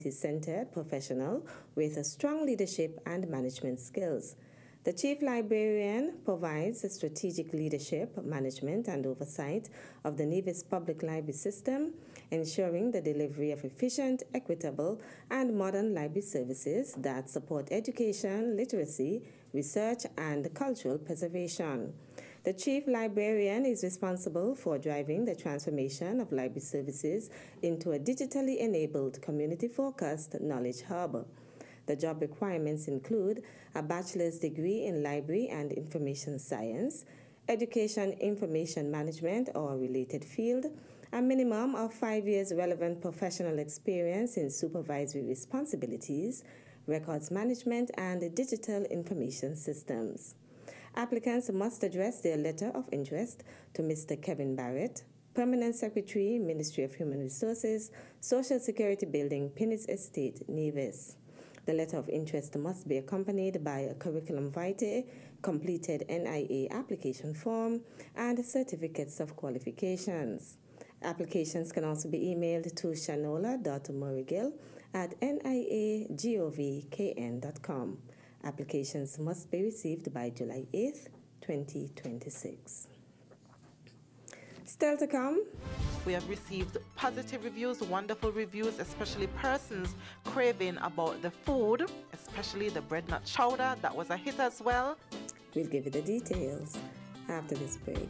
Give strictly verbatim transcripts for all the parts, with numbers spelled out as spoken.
centered professional with strong leadership and management skills. The Chief Librarian provides strategic leadership, management, and oversight of the Nevis Public Library System, ensuring the delivery of efficient, equitable, and modern library services that support education, literacy, research, and cultural preservation. The Chief Librarian is responsible for driving the transformation of library services into a digitally enabled, community-focused knowledge hub. The job requirements include a bachelor's degree in library and information science, education information management or related field, a minimum of five years relevant professional experience in supervisory responsibilities, records management, and digital information systems. Applicants must address their letter of interest to Mister Kevin Barrett, Permanent Secretary, Ministry of Human Resources, Social Security Building, Pinnis Estate, Nevis. The letter of interest must be accompanied by a curriculum vitae, completed N I A application form, and certificates of qualifications. Applications can also be emailed to shanola.morigill at niagovkn dot com. Applications must be received by July eighth, twenty twenty-six. Still to come, we have received positive reviews, wonderful reviews, especially persons craving about the food, especially the bread nut chowder. That was a hit as well. We'll give you the details after this break.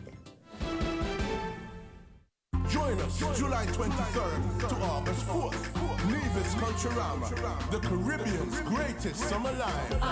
Join us July twenty-third to August fourth. Nevis Culturama, the Caribbean's greatest summer live.